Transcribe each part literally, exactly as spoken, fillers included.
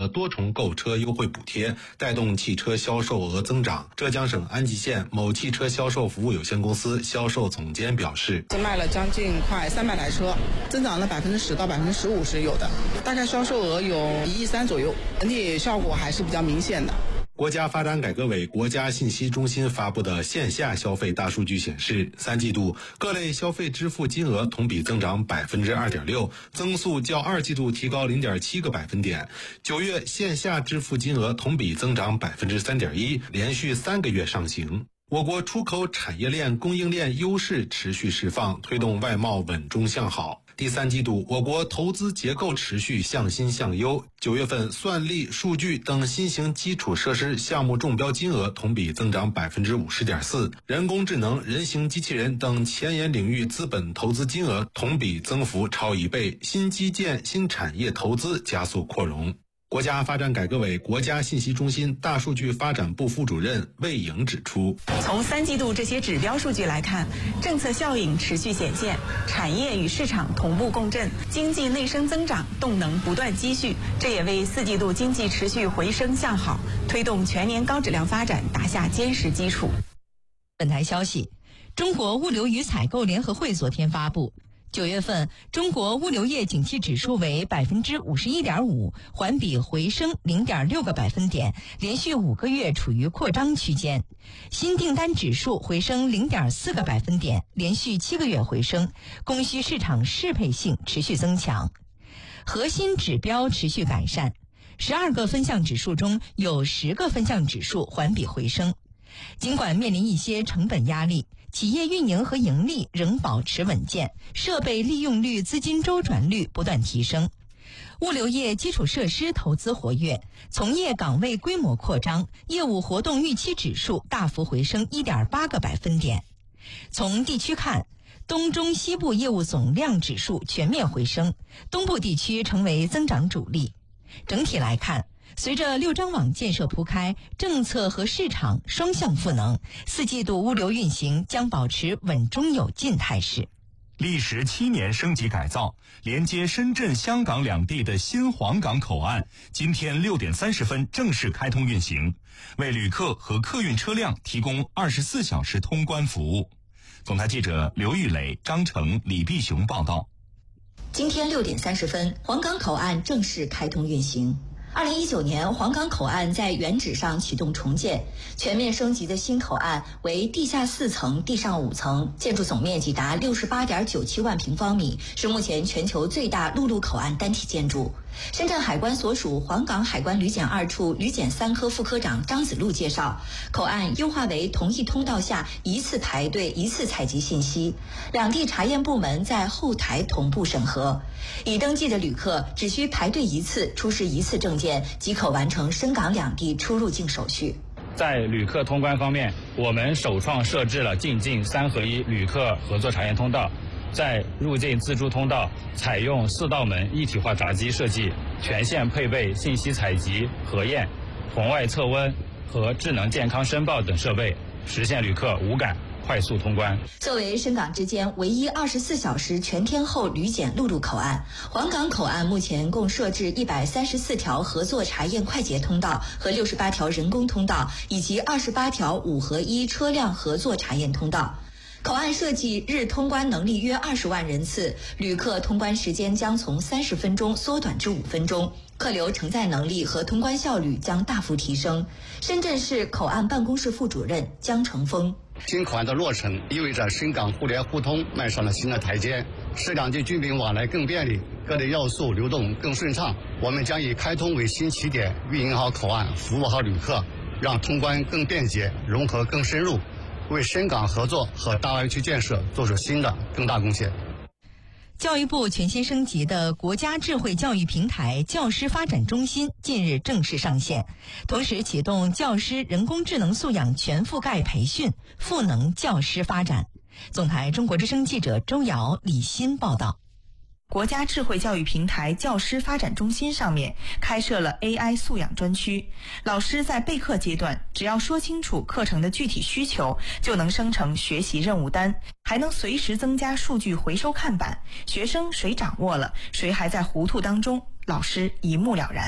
的多重购车优惠补贴，带动汽车销售额增长。浙江省安吉县某汽车销售服务有限公司销售总监表示， 卖了将近快三百台车，增长了百分之十到百分之十五是有的，大概销售额有一亿三左右，整体效果还是比较明显的。 国家发展改革委国家信息中心发布的线下消费大数据显示，三季度各类消费支付金额同比增长百分之二点六，增速较二季度提高零点七个百分点。九月线下支付金额同比增长百分之三点一，连续三个月上行。我国出口产业链供应链优势持续释放，推动外贸稳中向好。第三季度，我国投资结构持续向新向优。九月份，算力、数据等新型基础设施项目中标金额同比增长百分之五十点四，人工智能、人形机器人等前沿领域资本投资金额同比增幅超一倍，新基建、新产业投资加速扩容。国家发展改革委国家信息中心大数据发展部副主任魏颖指出， 从三季度这些指标数据来看，政策效应持续显现，产业与市场同步共振，经济内生增长动能不断积蓄，这也为四季度经济持续回升向好，推动全年高质量发展打下坚实基础。 本台消息，中国物流与采购联合会昨天发布，九月份中国物流业景气指数为百分之五十一点五，环比回升零点六个百分点，连续五个月处于扩张区间。新订单指数回升零点四个百分点，连续七个月回升，供需市场适配性持续增强。核心指标持续改善，十二个分项指数中有十个分项指数环比回升。尽管面临一些成本压力，企业运营和盈利仍保持稳健，设备利用率、资金周转率不断提升。物流业基础设施投资活跃，从业岗位规模扩张，业务活动预期指数大幅回升 一点八个百分点。从地区看，东中西部业务总量指数全面回升，东部地区成为增长主力。整体来看，随着六张网建设铺开，政策和市场双向赋能，四季度物流运行将保持稳中有进态势。 历时七年升级改造，连接深圳、香港两地的新皇岗口岸，今天六点三十分正式开通运行，为旅客和客运车辆提供二十四小时通关服务。总台记者刘玉磊、张成、李碧雄报道。 今天六点三十分，皇岗口岸正式开通运行。二零一九年，皇岗口岸在原址上启动重建，全面升级的新口岸为地下四层、地上五层，建筑总面积达六十八点九七万平方米，是目前全球最大陆路口岸单体建筑。深圳海关所属皇岗海关旅检二处旅检三科副科长张子路介绍，口岸优化为同一通道下一次排队、一次采集信息，两地查验部门在后台同步审核。已登记的旅客只需排队一次，出示一次证件，即可完成深港两地出入境手续。 在旅客通关方面，我们首创设置了进境三合一旅客合作查验通道，在入境自助通道采用四道门一体化闸机设计，全线配备信息采集、核验、红外测温和智能健康申报等设备，实现旅客无感快速通关。 作为深港之间唯一二十四小时全天候旅检陆路口岸，皇岗口岸目前共设置一百三十四条合作查验快捷通道和六十八条人工通道，以及二十八条五合一车辆合作查验通道。口岸设计日通关能力约二十万人次，旅客通关时间将从三十分钟缩短至五分钟，客流承载能力和通关效率将大幅提升。深圳市口岸办公室副主任江成峰： 新口岸的落成意味着深港互联互通迈上了新的台阶，使两地居民往来更便利，各类要素流动更顺畅。我们将以开通为新起点，运营好口岸，服务好旅客，让通关更便捷，融合更深入，为深港合作和大湾区建设做出新的更大贡献。 教育部全新升级的国家智慧教育平台教师发展中心近日正式上线，同时启动教师人工智能素养全覆盖培训，赋能教师发展。总台中国之声记者周瑶、李欣报道。 国家智慧教育平台教师发展中心上面开设了 A I 素养专区，老师在备课阶段只要说清楚课程的具体需求，就能生成学习任务单，还能随时增加数据回收看板，学生谁掌握了，谁还在糊涂当中，老师一目了然。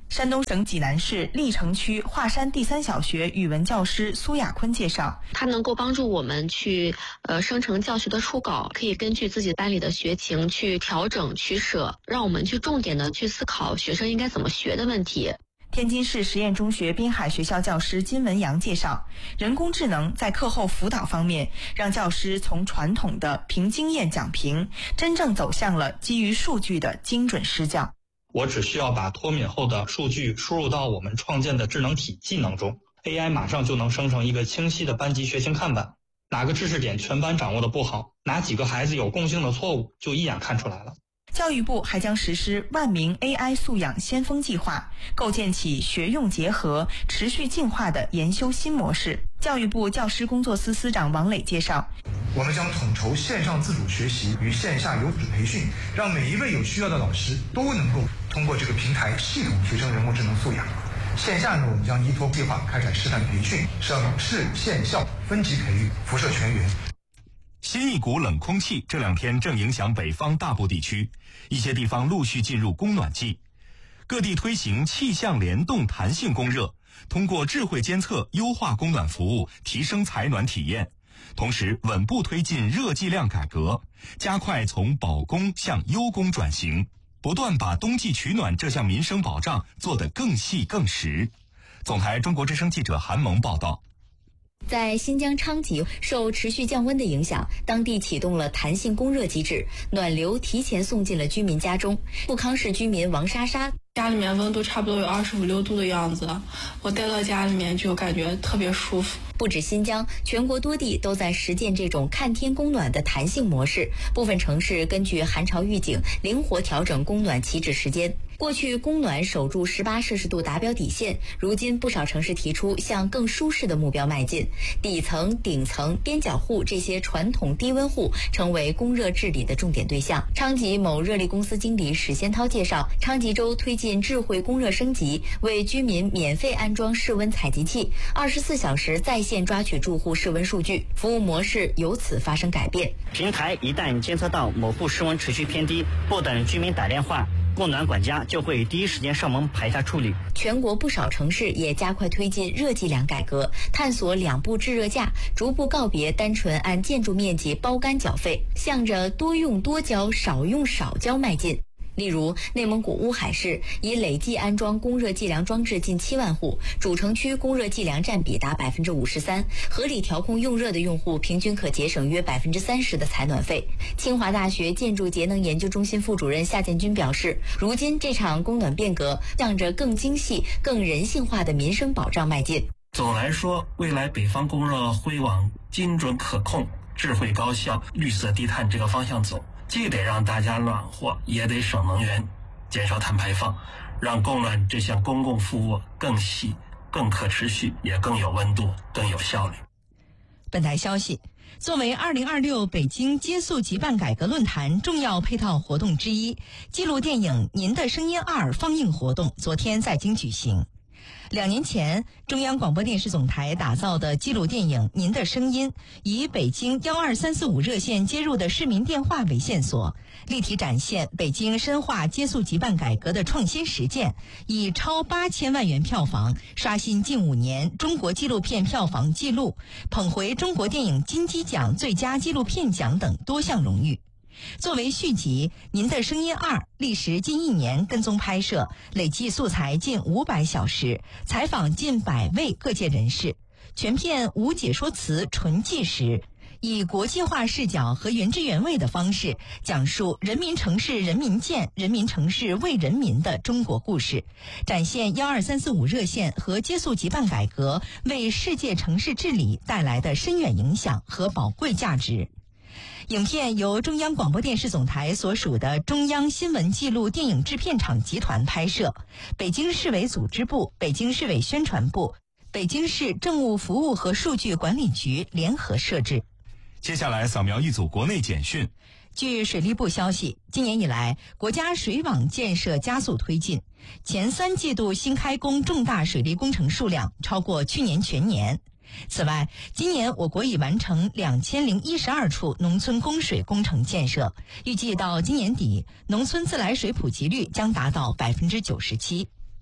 山东省济南市历城区华山第三小学语文教师苏亚坤介绍， 它能够帮助我们去呃生成教学的初稿，可以根据自己班里的学情去调整取舍，让我们去重点的去思考学生应该怎么学的问题。 天津市实验中学滨海学校教师金文阳介绍，人工智能在课后辅导方面，让教师从传统的凭经验讲评，真正走向了基于数据的精准施教。 我只需要把脱敏后的数据输入到我们创建的智能体技能中， A I 马上就能生成一个清晰的班级学情看板，哪个知识点全班掌握的不好，哪几个孩子有共性的错误，就一眼看出来了。 教育部还将实施万名 A I 素养先锋计划，构建起学用结合、持续进化的研修新模式。教育部教师工作司司长王磊介绍， 我们将统筹线上自主学习与线下有组培训，让每一位有需要的老师都能够通过这个平台系统提升人工智能素养。线下呢，我们将依托计划开展示范培训，省市县校分级培育，辐射全员。 新一股冷空气这两天正影响北方大部地区，一些地方陆续进入供暖季，各地推行气象联动弹性供热，通过智慧监测优化供暖服务，提升采暖体验，同时稳步推进热计量改革，加快从保供向优供转型，不断把冬季取暖这项民生保障做得更细更实。总台中国之声记者韩萌报道。 在新疆昌吉，受持续降温的影响，当地启动了弹性供热机制，暖流提前送进了居民家中。富康市居民王莎莎， 家里面温度差不多有二十五六度的样子，我待到家里面就感觉特别舒服。 不止新疆，全国多地都在实践这种看天供暖的弹性模式，部分城市根据寒潮预警，灵活调整供暖起止时间。过去供暖守住十八摄氏度达标底线，如今不少城市提出向更舒适的目标迈进，底层、顶层、边角户这些传统低温户成为供热治理的重点对象。昌吉某热力公司经理史先涛介绍，昌吉州推进智慧供热升级，为居民免费安装室温采集器，二十四小时在线抓取住户室温数据，服务模式由此发生改变。 平台一旦监测到某户室温持续偏低，不等居民打电话，供暖管家就会第一时间上门排查处理。 全国不少城市也加快推进热计量改革，探索两步制热价，逐步告别单纯按建筑面积包干缴费，向着多用多交、少用少交迈进。例如，内蒙古乌海市已累计安装供热计量装置近七万户，主城区供热计量占比达百分之五十三，合理调控用热的用户平均可节省约百分之三十的采暖费。清华大学建筑节能研究中心副主任夏建军表示，如今这场供暖变革向着更精细、更人性化的民生保障迈进。 总来说，未来北方供热会往精准可控、智慧高效、绿色低碳这个方向走。既得让大家暖和，也得省能源，减少碳排放，让供暖这项公共服务更细、更可持续，也更有温度、更有效率。 本台消息，作为二零二六北京接速即办改革论坛重要配套活动之一，纪录电影《您的声音二》放映活动昨天在京举行。两年前，中央广播电视总台打造的纪录电影《您的声音》，以北京幺二三四五热线接入的市民电话为线索，立体展现北京深化接速即办改革的创新实践，以超八千万元票房刷新近五年中国纪录片票房纪录，捧回中国电影金鸡奖最佳纪录片奖等多项荣誉。作为续集，《您的声音二》历时近一年跟踪拍摄，累计素材近五百小时，采访近百位各界人士，全片无解说词，纯纪实，以国际化视角和原汁原味的方式，讲述人民城市人民建、人民城市为人民的中国故事，展现幺二三四五热线和接速即办改革为世界城市治理带来的深远影响和宝贵价值。影片由中央广播电视总台所属的中央新闻纪录电影制片厂集团拍摄，北京市委组织部、北京市委宣传部、北京市政务服务和数据管理局联合摄制。 接下来扫描一组国内简讯。 据水利部消息，今年以来，国家水网建设加速推进，前三季度新开工重大水利工程数量超过去年全年。此外，今年我国已完成两千零一十二处农村供水工程建设，预计到今年底，农村自来水普及率将达到百分之九十七。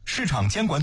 市场监管